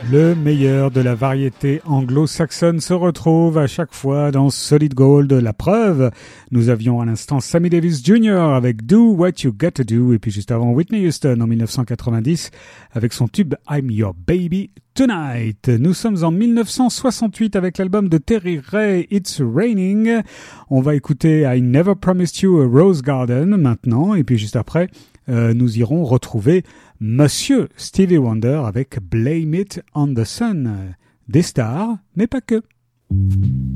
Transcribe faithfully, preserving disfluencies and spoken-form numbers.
Le meilleur de la variété anglo-saxonne se retrouve à chaque fois dans Solid Gold. La preuve, nous avions à l'instant Sammy Davis Junior avec Do What You Gotta Do, et puis juste avant Whitney Houston en dix-neuf cent quatre-vingt-dix avec son tube I'm Your Baby Tonight. Nous sommes en dix-neuf cent soixante-huit avec l'album de Terry Ray, It's Raining. On va écouter I Never Promised You a Rose Garden maintenant, et puis juste après, euh, nous irons retrouver Monsieur Stevie Wonder avec Blame It on the Sun. Des stars, mais pas que.